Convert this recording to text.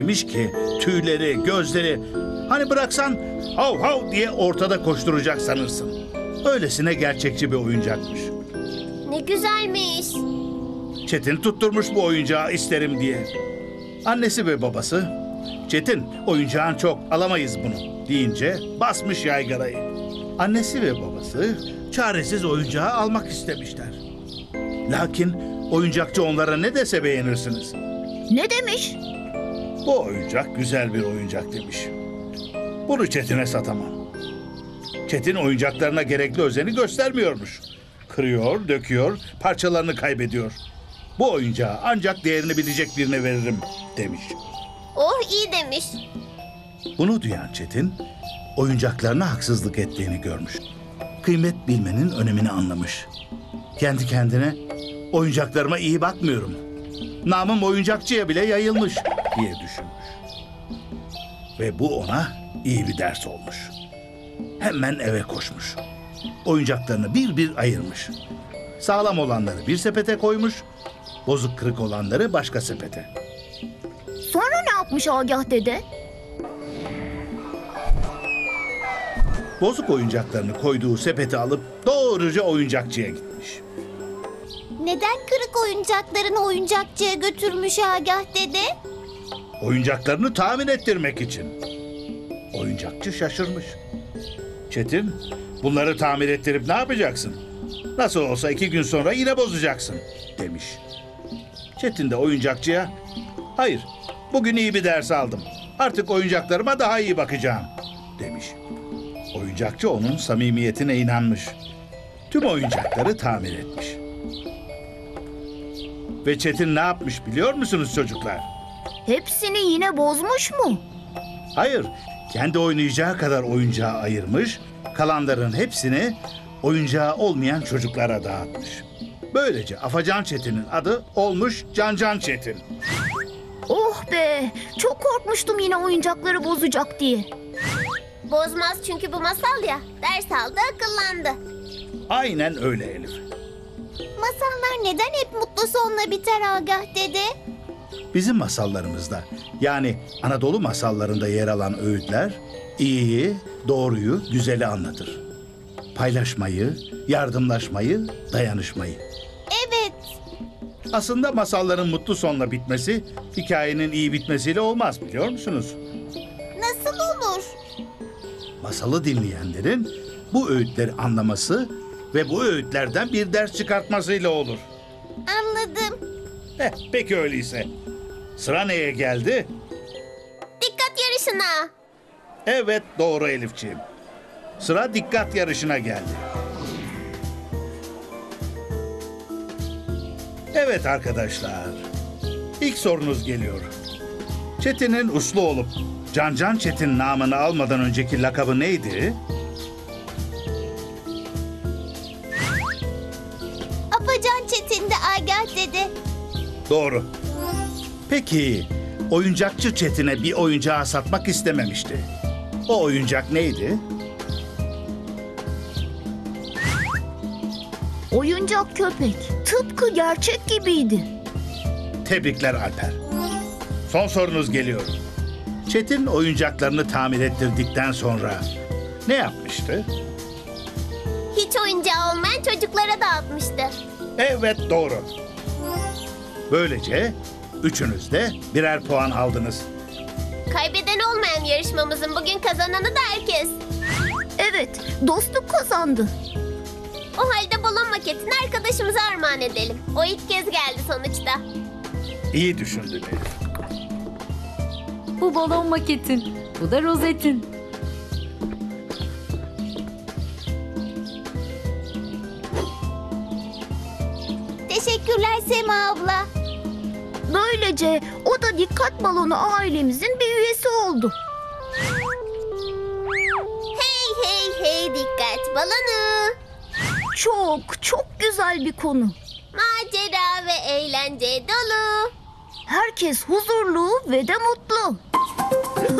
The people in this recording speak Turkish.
demiş ki tüyleri, gözleri, hani bıraksan hav hav diye ortada koşturacak sanırsın. Öylesine gerçekçi bir oyuncakmış. Ne güzelmiş. Çetin tutturmuş bu oyuncağı isterim diye. Annesi ve babası, "Çetin, oyuncağın çok, alamayız bunu," deyince basmış yaygarayı. Annesi ve babası çaresiz oyuncağı almak istemişler. Lakin oyuncakçı onlara ne dese beğenirsiniz. Ne demiş? "Bu oyuncak güzel bir oyuncak," demiş. "Bunu Çetin'e satamam." Çetin oyuncaklarına gerekli özeni göstermiyormuş. Kırıyor, döküyor, parçalarını kaybediyor. "Bu oyuncağı ancak değerini bilecek birine veririm," demiş. Oh, iyi demiş. Bunu duyan Çetin, oyuncaklarına haksızlık ettiğini görmüş. Kıymet bilmenin önemini anlamış. Kendi kendine, "Oyuncaklarıma iyi bakmıyorum. Namım oyuncakçıya bile yayılmış," diye düşünmüş. Ve bu ona iyi bir ders olmuş. Hemen eve koşmuş. Oyuncaklarını bir bir ayırmış. Sağlam olanları bir sepete koymuş, bozuk kırık olanları başka sepete. Sonra ne yapmış Agah dede? Bozuk oyuncaklarını koyduğu sepeti alıp doğruca oyuncakçıya gitmiş. Neden kırık oyuncaklarını oyuncakçıya götürmüş Agah dede? Oyuncaklarını tamir ettirmek için. Oyuncakçı şaşırmış. "Çetin, bunları tamir ettirip ne yapacaksın? Nasıl olsa 2 gün sonra yine bozacaksın," demiş. Çetin de oyuncakçıya, "Hayır, bugün iyi bir ders aldım. Artık oyuncaklarıma daha iyi bakacağım," demiş. Oyuncakçı onun samimiyetine inanmış. Tüm oyuncakları tamir etmiş. Ve Çetin ne yapmış biliyor musunuz çocuklar? Hepsini yine bozmuş mu? Hayır, kendi oynayacağı kadar oyuncağı ayırmış, kalanların hepsini oyuncağı olmayan çocuklara dağıtmış. Böylece Afacan Çetin'in adı olmuş Cancan Çetin. Oh be! Çok korkmuştum yine oyuncakları bozacak diye. Bozmaz çünkü bu masal ya. Ders aldı, akıllandı. Aynen öyle Elif. Masallar neden hep mutlu sonla biter Agah dede? Bizim masallarımızda, yani Anadolu masallarında yer alan öğütler, iyiyi, doğruyu, güzeli anlatır. Paylaşmayı, yardımlaşmayı, dayanışmayı. Evet. Aslında masalların mutlu sonla bitmesi, hikayenin iyi bitmesiyle olmaz, biliyor musunuz? Nasıl olur? Masalı dinleyenlerin bu öğütleri anlaması ve bu öğütlerden bir ders çıkartmasıyla olur. Anladım. Peki öyleyse. Sıra neye geldi? Dikkat yarışına. Evet, doğru Elifciğim. Sıra dikkat yarışına geldi. Evet arkadaşlar. İlk sorunuz geliyor. Çetin'in uslu olup Cancan Çetin namını almadan önceki lakabı neydi? Afacan Çetin'de Agah dede. Doğru. Peki, oyuncakçı Çetin'e bir oyuncağı satmak istememişti. O oyuncak neydi? Oyuncak köpek. Tıpkı gerçek gibiydi. Tebrikler Alper. Son sorunuz geliyor. Çetin oyuncaklarını tamir ettirdikten sonra ne yapmıştı? Hiç oyuncağı olmayan çocuklara dağıtmıştı. Evet, doğru. Böylece üçünüz de birer puan aldınız. Kaybeden olmayan yarışmamızın bugün kazananı da herkes. Evet, dostluk kazandı. O halde balon maketini arkadaşımıza armağan edelim. O ilk kez geldi sonuçta. İyi düşündün Elif. Bu balon maketin, bu da rozetin. Teşekkürler Sema abla. Böylece o da dikkat balonu ailemizin bir üyesi oldu. Hey hey hey dikkat balonu. Çok güzel bir konu. Macera ve eğlence dolu. Herkes huzurlu ve de mutlu.